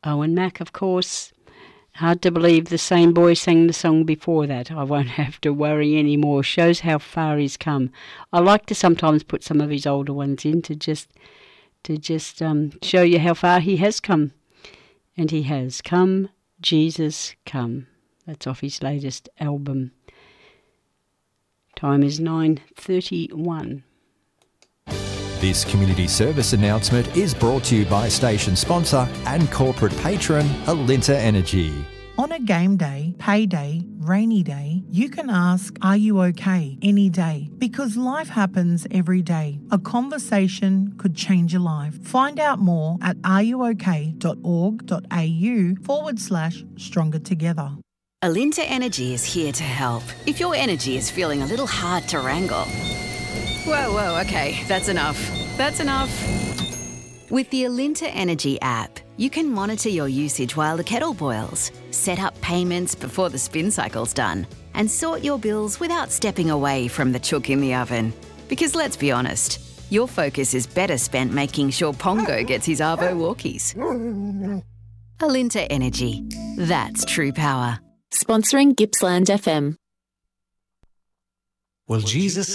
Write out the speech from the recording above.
Owen Mack, of course. Hard to believe the same boy sang the song before that. I won't have to worry anymore. Shows how far he's come. I like to sometimes put some of his older ones in to just show you how far he has come. And he has. Come, Jesus, come. That's off his latest album. Time is 9:31. This community service announcement is brought to you by station sponsor and corporate patron Alinta Energy. On a game day, payday, rainy day, you can ask, "Are you okay?" any day, because life happens every day. A conversation could change your life. Find out more at areyook.org.au/stronger together. Alinta Energy is here to help. If your energy is feeling a little hard to wrangle. Whoa, okay, that's enough. With the Alinta Energy app, you can monitor your usage while the kettle boils, set up payments before the spin cycle's done, and sort your bills without stepping away from the chook in the oven. Because let's be honest, your focus is better spent making sure Pongo gets his Arvo walkies. Alinta Energy. That's true power. Sponsoring Gippsland FM. Well, Jesus